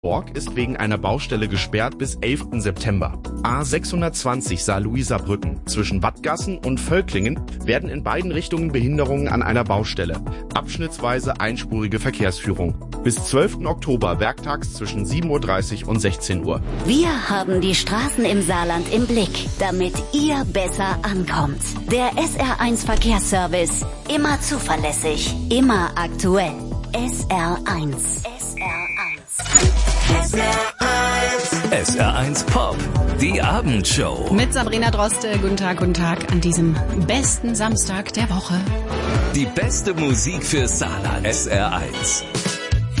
Borg ist wegen einer Baustelle gesperrt bis 11. September. A620 Saarlouiser-Brücken. Zwischen Wattgassen und Völklingen werden in beiden Richtungen Behinderungen an einer Baustelle. Abschnittsweise einspurige Verkehrsführung. Bis 12. Oktober werktags zwischen 7.30 Uhr und 16 Uhr. Wir haben die Straßen im Saarland im Blick, damit ihr besser ankommt. Der SR1 Verkehrsservice. Immer zuverlässig, immer aktuell. SR1. SR1 Pop, die Abendshow. Mit Sabrina Droste. Guten Tag an diesem besten Samstag der Woche. Die beste Musik für Saarland. SR1.